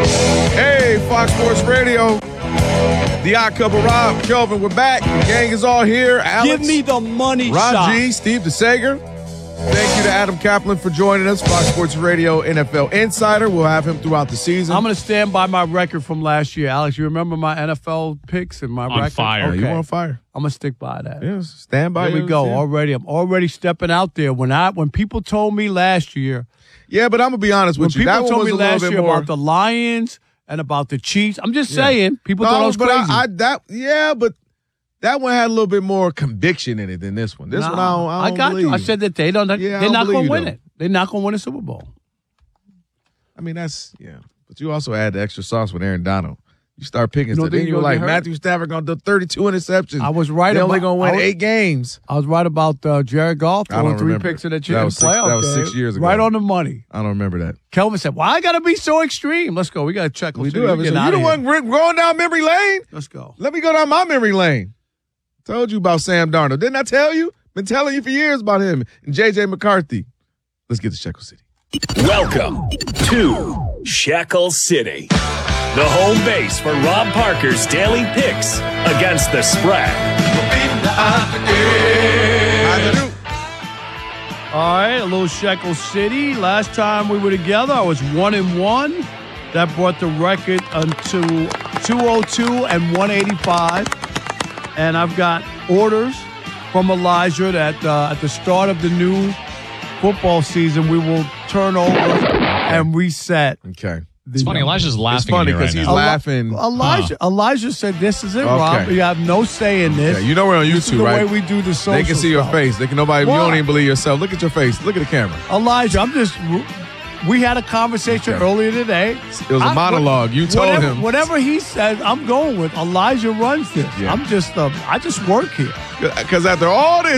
Hey, Fox Sports Radio. The Odd Couple, Rob, Kelvin, we're back. The gang is all here. Alex, give me the money Ron shot. G, Steve DeSager. Thank you to Adam Kaplan for joining us. Fox Sports Radio NFL Insider. We'll have him throughout the season. I'm going to stand by my record from last year. Alex, you remember my NFL picks and my record? Fire. Okay. You're on fire. I'm going to stick by that. Yes, stand by. There we go. Yeah. I'm already stepping out there. When people told me last year. Yeah, but I'm going to be honest with you. That People one told was me a little last bit year more. about the Lions and about the Chiefs. I'm just saying. People thought I was but crazy. but that one had a little bit more conviction in it than this one. This one, I don't got believe. you. I said that they're not going to win it. They're not going to win a Super Bowl. I mean, but you also add the extra sauce with Aaron Donald. You start picking stuff. think Then you're you're gonna like, get hurt? Matthew Stafford going to do 32 interceptions. I was right They're about only going to win 8 games. I was right about Jared Goff I don't throwing 3 remember. picks in the That was playoff. that was game. 6 years ago. Right on the money. I don't remember that. Kelvin said, "Why I got to be so extreme? Let's go. We got to check. We do have it. So you the one going down memory lane? Let's go. Let me go down my memory lane. Told you about Sam Darnold. Didn't I tell you? Been telling you for years about him. And J.J. McCarthy. Let's get to Shackle City. Welcome to Shackle City, the home base for Rob Parker's daily picks against the spread. How'd you do? All right, a little Shekel City. Last time we were together, I was 1-1. That brought the record to 202 and 185. And I've got orders from Elijah that at the start of the new football season, we will turn over and reset. Okay. It's funny. Elijah's laughing. It's funny because he's laughing. Elijah said, "This is it, Rob. You have no say in this. Yeah, you know we're on This is YouTube, the right? way we do the social They can see your stuff. face. They can nobody. You What? don't even believe yourself. Look at your face. Look at the camera. Elijah, we had a conversation earlier today. It was a monologue. You told him. Whatever he said, I'm going with. Elijah runs this. Yeah. I just work here. Because after all this.